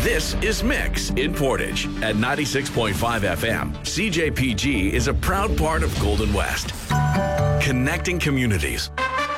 This is Mix in Portage at 96.5 FM. CJPG is a proud part of Golden West, connecting communities.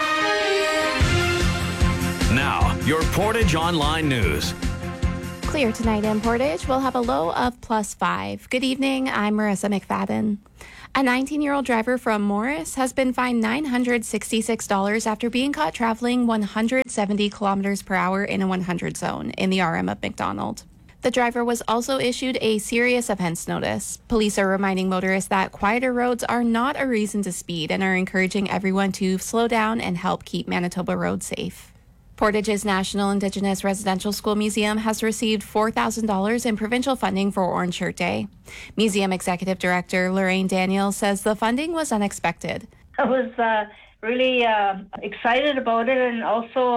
Now, your Portage Online News. Clear tonight in Portage. We'll have a low of +5. Good evening. I'm Marissa McFadden. A 19-year-old driver from Morris has been fined $966 after being caught traveling 170 kilometers per hour in a 100 zone in the RM of McDonald. The driver was also issued a serious offense notice. Police are reminding motorists that quieter roads are not a reason to speed and are encouraging everyone to slow down and help keep Manitoba roads safe. Portage's National Indigenous Residential School Museum has received $4,000 in provincial funding for Orange Shirt Day. Museum Executive Director Lorraine Daniel says the funding was unexpected. I was really excited about it, and also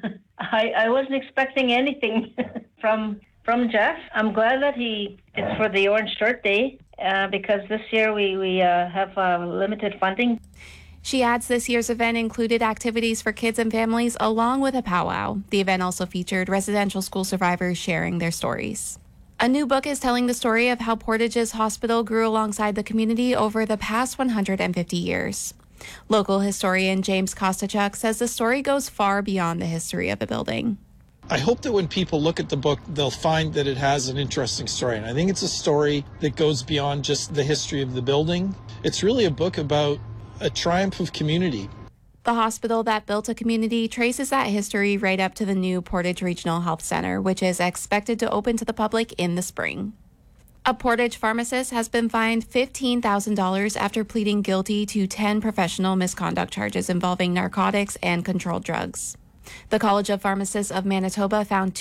I wasn't expecting anything from Jeff. I'm glad that it's for the Orange Shirt Day because this year we have limited funding. She adds this year's event included activities for kids and families along with a powwow. The event also featured residential school survivors sharing their stories. A new book is telling the story of how Portage's hospital grew alongside the community over the past 150 years. Local historian James Kostachuk says the story goes far beyond the history of the building. I hope that when people look at the book, they'll find that it has an interesting story. And I think it's a story that goes beyond just the history of the building. It's really a book about a triumph of community. The hospital that built a community traces that history right up to the new Portage Regional Health Center, which is expected to open to the public in the spring. A Portage pharmacist has been fined $15,000 after pleading guilty to 10 professional misconduct charges involving narcotics and controlled drugs. The College of Pharmacists of Manitoba found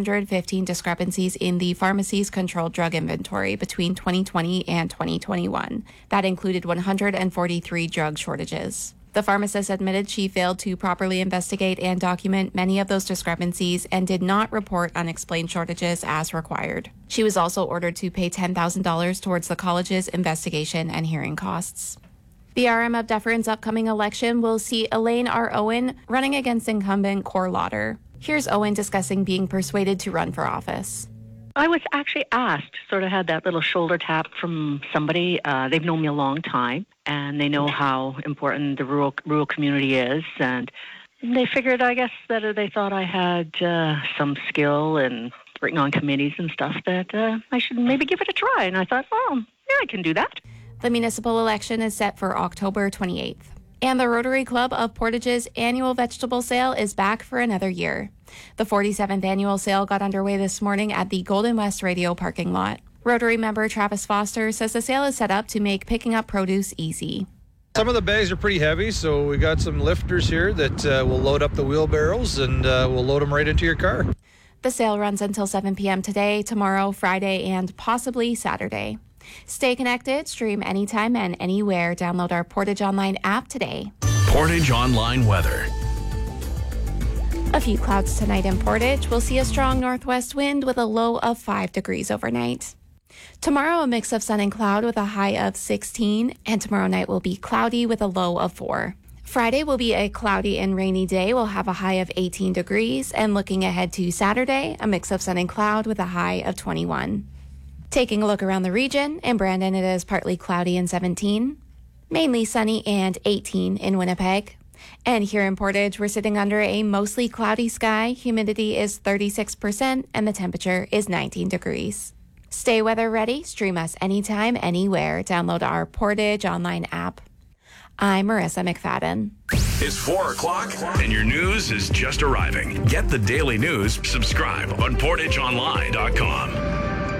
215 discrepancies in the pharmacy's controlled drug inventory between 2020 and 2021. That included 143 drug shortages. The pharmacist admitted she failed to properly investigate and document many of those discrepancies and did not report unexplained shortages as required. She was also ordered to pay $10,000 towards the college's investigation and hearing costs. The RM of Dufferin's upcoming election will see Elaine R. Owen running against incumbent Cor Lauder. Here's Owen discussing being persuaded to run for office. I was actually asked, sort of had that little shoulder tap from somebody. They've known me a long time, and they know how important the rural community is. And they figured, I guess, that they thought I had some skill in working on committees and stuff, that I should maybe give it a try. And I thought, oh, yeah, I can do that. The municipal election is set for October 28th. And the Rotary Club of Portage's annual vegetable sale is back for another year. The 47th annual sale got underway this morning at the Golden West Radio parking lot. Rotary member Travis Foster says the sale is set up to make picking up produce easy. Some of the bags are pretty heavy, so we got some lifters here that will load up the wheelbarrows and we'll load them right into your car. The sale runs until 7 p.m. today, tomorrow, Friday, and possibly Saturday. Stay connected, stream anytime and anywhere. Download our Portage Online app today. Portage Online weather. A few clouds tonight in Portage. We'll see a strong northwest wind with a low of 5 degrees overnight. Tomorrow, a mix of sun and cloud with a high of 16, and tomorrow night will be cloudy with a low of 4. Friday will be a cloudy and rainy day. We'll have a high of 18 degrees, and looking ahead to Saturday, a mix of sun and cloud with a high of 21. Taking a look around the region, in Brandon it is partly cloudy and 17, mainly sunny and 18 in Winnipeg. And here in Portage, we're sitting under a mostly cloudy sky. Humidity is 36% and the temperature is 19 degrees. Stay weather ready. Stream us anytime, anywhere. Download our Portage Online app. I'm Marissa McFadden. It's 4 o'clock and your news is just arriving. Get the daily news, subscribe on PortageOnline.com.